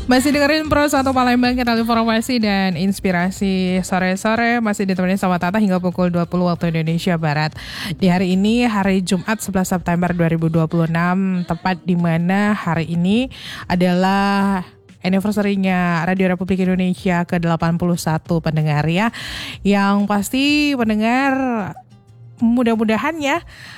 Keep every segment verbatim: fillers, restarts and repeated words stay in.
Masih dengerin Pro satu Palembang, kita informasi dan inspirasi sore-sore. Masih ditemani sama Tata hingga pukul dua puluh waktu Indonesia Barat. Di hari ini, hari Jumat sebelas September dua ribu dua puluh enam, tepat di mana hari ini adalah anniversary-nya Radio Republik Indonesia ke delapan puluh satu pendengar ya. Yang pasti pendengar mudah-mudahan ya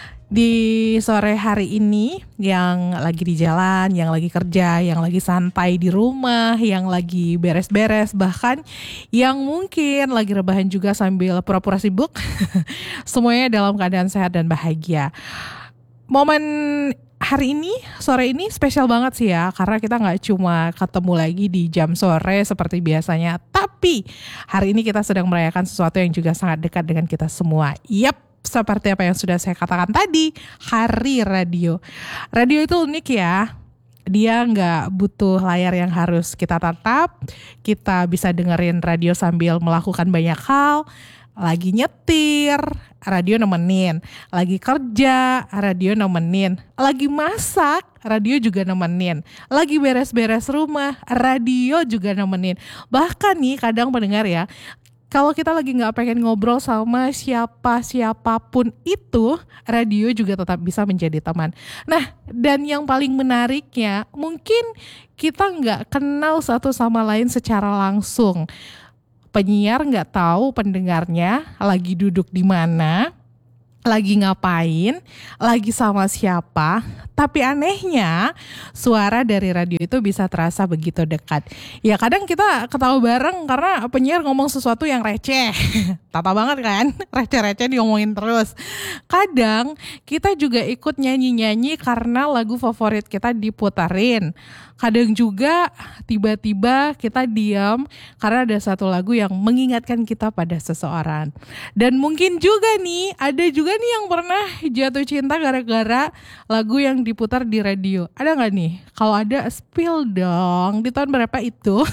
di sore hari ini yang lagi di jalan, yang lagi kerja, yang lagi santai di rumah, yang lagi beres-beres, bahkan yang mungkin lagi rebahan juga sambil pura-pura sibuk, semuanya dalam keadaan sehat dan bahagia. Momen hari ini, sore ini spesial banget sih ya, karena kita gak cuma ketemu lagi di jam sore seperti biasanya, tapi hari ini kita sedang merayakan sesuatu yang juga sangat dekat dengan kita semua. Yap, seperti apa yang sudah saya katakan tadi, Hari Radio. Radio itu unik ya, dia gak butuh layar yang harus kita tatap, kita bisa dengerin radio sambil melakukan banyak hal. Lagi nyetir, radio nemenin. Lagi kerja, radio nemenin. Lagi masak, radio juga nemenin. Lagi beres-beres rumah, radio juga nemenin. Bahkan nih kadang pendengar ya, kalau kita lagi gak pengen ngobrol sama siapa-siapapun itu, radio juga tetap bisa menjadi teman. Nah, dan yang paling menariknya, mungkin kita gak kenal satu sama lain secara langsung. Penyiar gak tahu pendengarnya lagi duduk di mana, lagi ngapain, lagi sama siapa. Tapi anehnya suara dari radio itu bisa terasa begitu dekat. Ya kadang kita ketawa bareng karena penyiar ngomong sesuatu yang receh. Tata banget kan, receh-receh diomongin terus. Kadang kita juga ikut nyanyi-nyanyi karena lagu favorit kita diputarin. Kadang juga tiba-tiba kita diam karena ada satu lagu yang mengingatkan kita pada seseorang. Dan mungkin juga nih, ada juga nih yang pernah jatuh cinta gara-gara lagu yang diputar di radio. Ada gak nih? Kalau ada, spill dong. Di tahun berapa itu?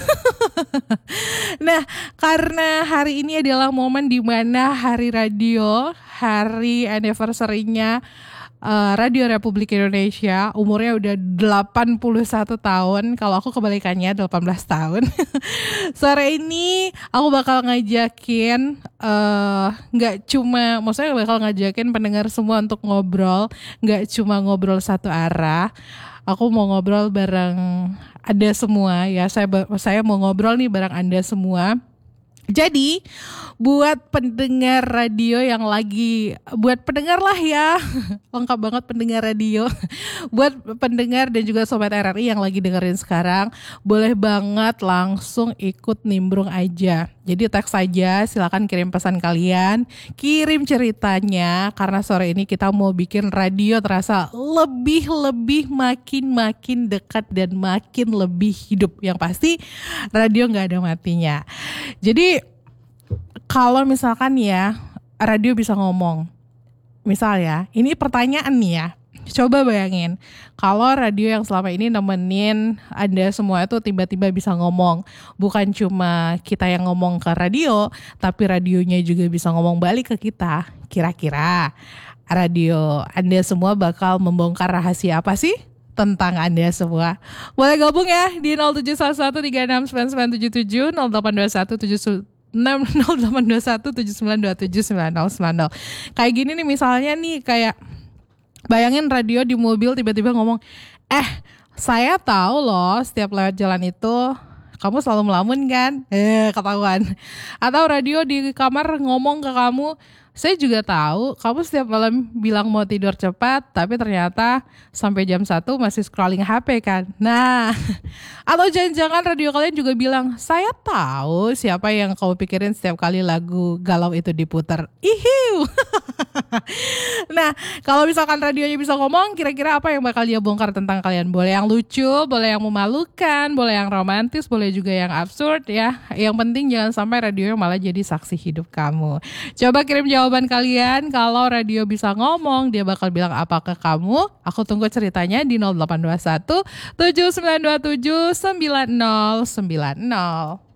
Nah, karena hari ini adalah momen di mana hari radio, hari anniversary-nya uh, Radio Republik Indonesia, umurnya udah delapan puluh satu tahun. Kalau aku kebalikannya delapan belas tahun. Sore ini aku bakal ngajakin uh, gak cuma, maksudnya bakal ngajakin pendengar semua untuk ngobrol. Gak cuma ngobrol satu arah. Aku mau ngobrol bareng Anda semua ya. Saya saya mau ngobrol nih bareng Anda semua. Jadi buat pendengar radio yang lagi, buat pendengar lah ya, lengkap banget pendengar radio. Buat pendengar dan juga Sobat R R I yang lagi dengerin sekarang, boleh banget langsung ikut nimbrung aja. Jadi teks saja, silakan kirim pesan kalian, kirim ceritanya, karena sore ini kita mau bikin radio terasa lebih-lebih makin-makin dekat dan makin lebih hidup. Yang pasti radio gak ada matinya. Jadi kalau misalkan ya radio bisa ngomong, misal ya, ini pertanyaan nih ya, coba bayangin kalau radio yang selama ini nemenin Anda semua itu tiba-tiba bisa ngomong. Bukan cuma kita yang ngomong ke radio, tapi radionya juga bisa ngomong balik ke kita. Kira-kira radio Anda semua bakal membongkar rahasia apa sih tentang Anda semua? Boleh gabung ya di nol tujuh satu satu tiga enam sembilan sembilan tujuh tujuh, nol delapan dua satu tujuh enam nol delapan dua satu tujuh sembilan dua tujuh sembilan nol sembilan nol. Kayak gini nih misalnya nih, kayak bayangin radio di mobil tiba-tiba ngomong, eh saya tahu loh setiap lewat jalan itu kamu selalu melamun kan, eh ketahuan. Atau radio di kamar ngomong ke kamu, saya juga tahu kamu setiap malam bilang mau tidur cepat, tapi ternyata sampai jam satu masih scrolling H P kan. Nah, atau jangan-jangan radio kalian juga bilang, saya tahu siapa yang kamu pikirin setiap kali lagu galau itu diputar. Ihiu. Nah, kalau misalkan radionya bisa ngomong, kira-kira apa yang bakal dia bongkar tentang kalian? Boleh yang lucu, boleh yang memalukan, boleh yang romantis, boleh juga yang absurd ya. Yang penting jangan sampai radionya malah jadi saksi hidup kamu. Coba kirim jawaban kalian. Kalau radio bisa ngomong, dia bakal bilang apa ke kamu? Aku tunggu ceritanya di nol delapan dua satu tujuh sembilan dua tujuh sembilan nol sembilan nol.